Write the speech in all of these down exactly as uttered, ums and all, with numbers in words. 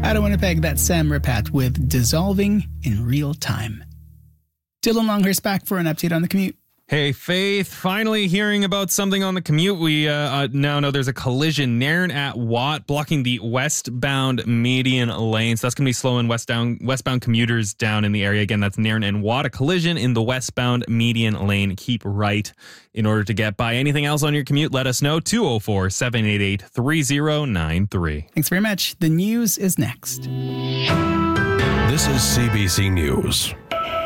Out of Winnipeg, that's Sam Ripat with Dissolving in Real Time. Dylan Longhurst back for an update on the commute. Hey, Faith, finally hearing about something on the commute. We uh, uh, now know there's a collision Nairn at Watt blocking the westbound median lane. So that's going to be slowing westbound, westbound commuters down in the area. Again, that's Nairn and Watt. A collision in the westbound median lane. Keep right in order to get by. Anything else on your commute, let us know. two oh four, seven eight eight, three oh nine three. Thanks very much. The news is next. This is C B C News.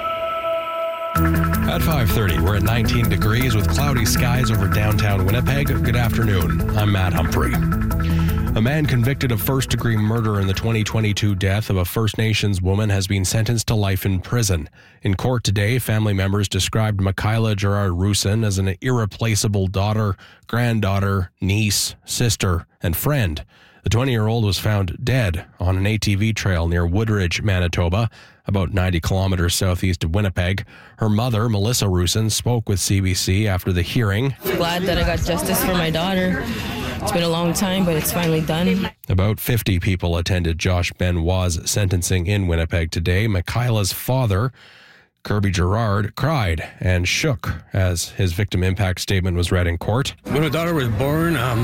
At five thirty, we're at nineteen degrees with cloudy skies over downtown Winnipeg. Good afternoon. I'm Matt Humphrey. A man convicted of first-degree murder in the twenty twenty-two death of a First Nations woman has been sentenced to life in prison. In court today, family members described Michaela Gerard-Roussin as an irreplaceable daughter, granddaughter, niece, sister, and friend. The twenty-year-old was found dead on an A T V trail near Woodridge, Manitoba, about ninety kilometers southeast of Winnipeg. Her mother, Melissa Roussin, spoke with C B C after the hearing. Glad that I got justice for my daughter. It's been a long time, but it's finally done. About fifty people attended Josh Benoit's sentencing in Winnipeg today. Michaela's father, Kirby Gerard, cried and shook as his victim impact statement was read in court. When my daughter was born, um,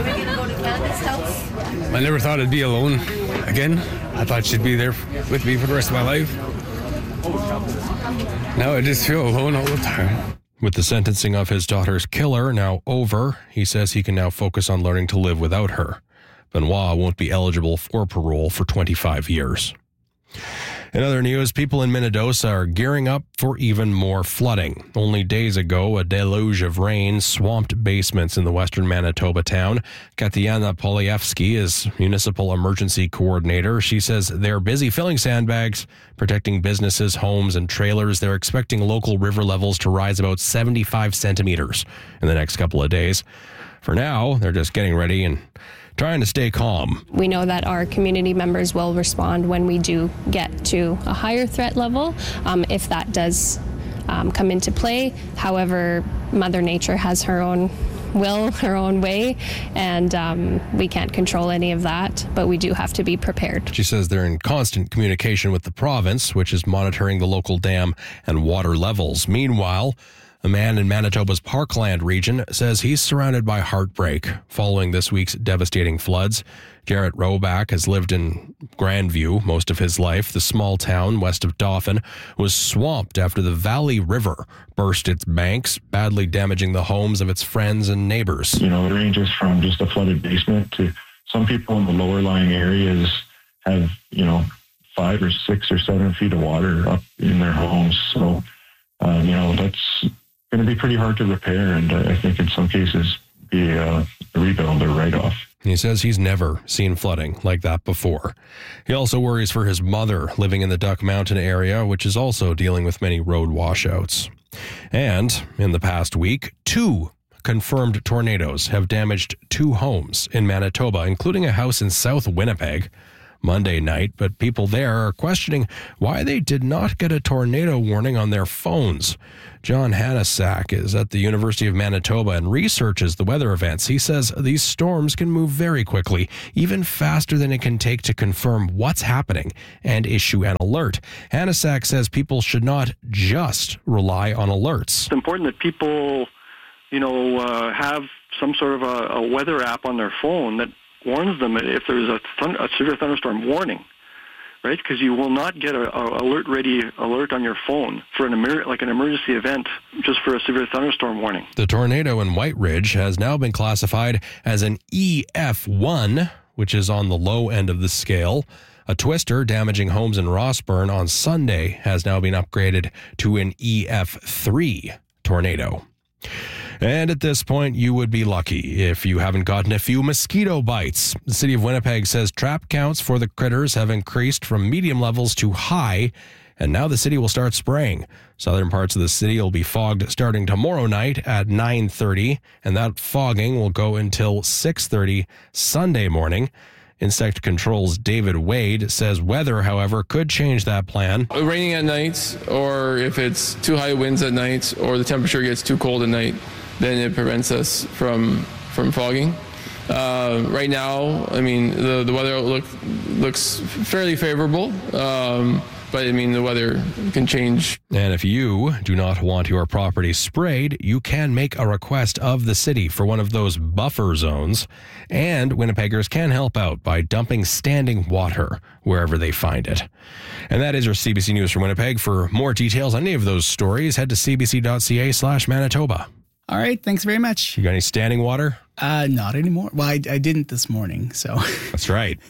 I never thought I'd be alone again. I thought she'd be there with me for the rest of my life. Now I just feel alone all the time. With the sentencing of his daughter's killer now over, he says he can now focus on learning to live without her. Benoit won't be eligible for parole for twenty-five years. In other news, people in Minnedosa are gearing up for even more flooding. Only days ago, a deluge of rain swamped basements in the western Manitoba town. Katyana Polievsky is municipal emergency coordinator. She says they're busy filling sandbags, protecting businesses, homes, and trailers. They're expecting local river levels to rise about seventy-five centimeters in the next couple of days. For now, they're just getting ready and trying to stay calm. We know that our community members will respond when we do get to a higher threat level, um, if that does um, come into play. However, Mother Nature has her own will, her own way, and um, we can't control any of that, but we do have to be prepared. She says they're in constant communication with the province, which is monitoring the local dam and water levels. Meanwhile, a man in Manitoba's Parkland region says he's surrounded by heartbreak following this week's devastating floods. Jarrett Roback has lived in Grandview most of his life. The small town west of Dauphin was swamped after the Valley River burst its banks, badly damaging the homes of its friends and neighbors. You know, it ranges from just a flooded basement to some people in the lower lying areas have, you know, five or six or seven feet of water up in their homes. So, uh, you know, that's going to be pretty hard to repair, and uh, I think in some cases be uh, a rebuild or write-off. He says he's never seen flooding like that before. He also worries for his mother living in the Duck Mountain area, which is also dealing with many road washouts. And in the past week, two confirmed tornadoes have damaged two homes in Manitoba, including a house in South Winnipeg Monday night, but people there are questioning why they did not get a tornado warning on their phones. John Hanasak is at the University of Manitoba and researches the weather events. He says these storms can move very quickly, even faster than it can take to confirm what's happening and issue an alert. Hanasak says people should not just rely on alerts. It's important that people, you know, uh, have some sort of a, a weather app on their phone that warns them if there's a, thun- a severe thunderstorm warning, right? Because you will not get a, a alert-ready alert on your phone for an emer- like an emergency event just for a severe thunderstorm warning. The tornado in White Ridge has now been classified as an E F one, which is on the low end of the scale. A twister damaging homes in Rossburn on Sunday has now been upgraded to an E F three tornado. And at this point, you would be lucky if you haven't gotten a few mosquito bites. The city of Winnipeg says trap counts for the critters have increased from medium levels to high, and now the city will start spraying. Southern parts of the city will be fogged starting tomorrow night at nine thirty, and that fogging will go until six thirty Sunday morning. Insect Control's David Wade says weather, however, could change that plan. Raining at night, or if it's too high winds at night, or the temperature gets too cold at night, then it prevents us from from fogging. Uh, right now, I mean, the, the weather outlook looks fairly favorable. Um, But, I mean, the weather can change. And if you do not want your property sprayed, you can make a request of the city for one of those buffer zones. And Winnipeggers can help out by dumping standing water wherever they find it. And that is your C B C News from Winnipeg. For more details on any of those stories, head to cbc.ca slash Manitoba. All right. Thanks very much. You got any standing water? Uh, not anymore. Well, I, I didn't this morning, so. That's right.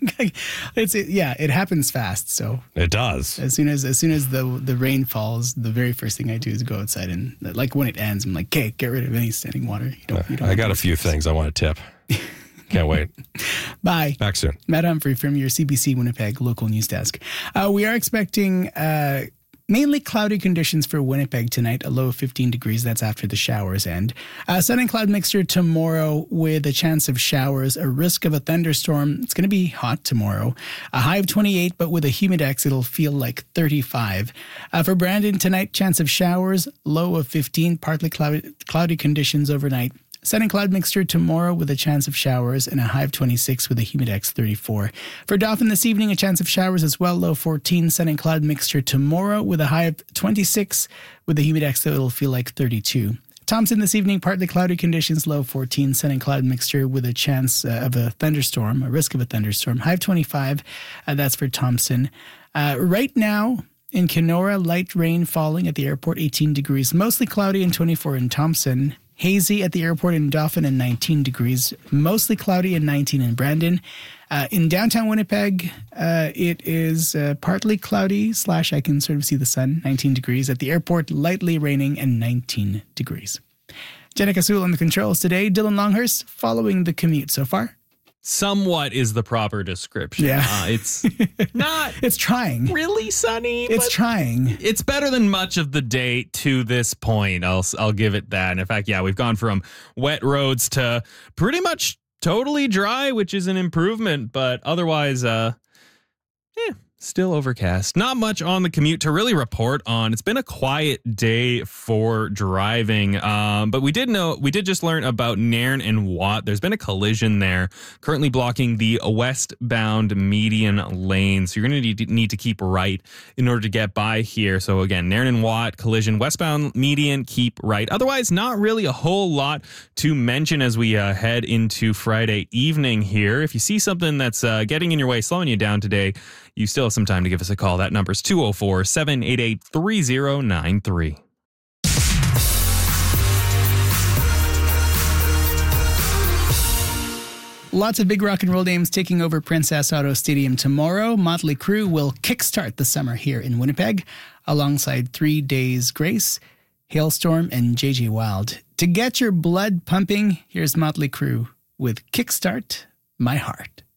it's it, yeah, it happens fast. So it does. As soon as as soon as the the rain falls, the very first thing I do is go outside and like when it ends, I'm like, okay, get rid of any standing water. You don't, you don't I got a few things I want to tip. Can't wait. Bye. Back soon. Matt Humphrey from your C B C Winnipeg local news desk. Uh, we are expecting uh, mainly cloudy conditions for Winnipeg tonight, a low of fifteen degrees. That's after the showers end. Uh, sun and cloud mixture tomorrow with a chance of showers, a risk of a thunderstorm. It's going to be hot tomorrow. A high of twenty-eight, but with a humidex, it'll feel like thirty-five. Uh, for Brandon tonight, chance of showers, low of fifteen, partly cloudy, cloudy conditions overnight. Sun and cloud mixture tomorrow with a chance of showers and a high of twenty-six with a humidex thirty-four. For Dauphin this evening, a chance of showers as well, low fourteen. Sun and cloud mixture tomorrow with a high of twenty-six with a humidex that it'll feel like thirty-two. Thompson this evening, partly cloudy conditions, low fourteen. Sun and cloud mixture with a chance uh, of a thunderstorm, a risk of a thunderstorm. High of twenty-five, uh, that's for Thompson. Uh, right now, in Kenora, light rain falling at the airport, eighteen degrees. Mostly cloudy and twenty-four in Thompson. Hazy at the airport in Dauphin and nineteen degrees. Mostly cloudy and nineteen in Brandon. Uh, in downtown Winnipeg, uh, it is uh, partly cloudy slash I can sort of see the sun, nineteen degrees. At the airport, lightly raining and nineteen degrees. Jenica Sewell on the controls today. Dylan Longhurst following the commute so far. Somewhat is the proper description. Yeah. Uh, it's not It's trying. really sunny. It's but trying. It's better than much of the day to this point. I'll I'll give it that. And in fact, yeah, we've gone from wet roads to pretty much totally dry, which is an improvement. But otherwise, uh, yeah, still overcast. Not much on the commute to really report on. It's been a quiet day for driving. Um, but we did know, we did just learn about Nairn and Watt. There's been a collision there, currently blocking the westbound median lane. So you're going to need to keep right in order to get by here. So again, Nairn and Watt collision, westbound median, keep right. Otherwise, not really a whole lot to mention as we uh, head into Friday evening here. If you see something that's uh, getting in your way, slowing you down today, you still have some time to give us a call. That number is two oh four, seven eight eight, three oh nine three. Lots of big rock and roll names taking over Princess Auto Stadium tomorrow. Motley Crue will kickstart the summer here in Winnipeg alongside Three Days Grace, Hailstorm, and J J Wild. To get your blood pumping, here's Motley Crue with Kickstart My Heart.